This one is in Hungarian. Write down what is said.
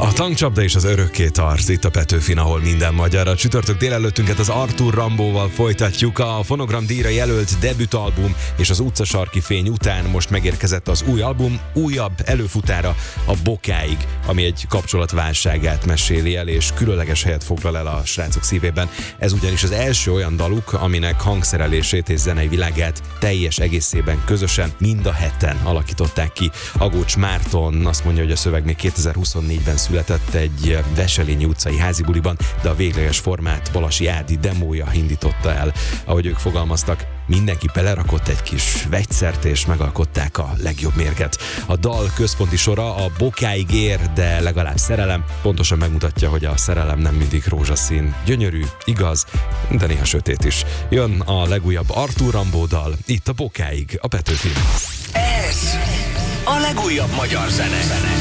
A tankcsapda és az örökké tart itt a Petőfin, ahol minden magyar. A csütörtök délelőttünket az Arthur Rambóval folytatjuk. A Fonogram díjra jelölt debütalbum és az utcasarki fény után most megérkezett az új album, újabb előfutára, a Bokáig, ami egy kapcsolatválságát meséli el, és különleges helyet foglal el a srácok szívében. Ez ugyanis az első olyan daluk, aminek hangszerelését és zenei világát teljes egészében közösen mind a hetten alakították ki. Agócs Márton azt mondja, hogy a szöveg még 2024-ben született egy Veselényi utcai házibuliban, de a végleges formát Balasi Ádi demója indította el. Ahogy ők fogalmaztak, mindenki belerakott egy kis vegyszert, és megalkották a legjobb mérget. A dal központi sora a Bokáig ér, de legalább szerelem. Pontosan megmutatja, hogy a szerelem nem mindig rózsaszín. Gyönyörű, igaz, de néha sötét is. Jön a legújabb Arthur Rambó dal, itt a Bokáig, a Petőfin. Ez a legújabb magyar zene.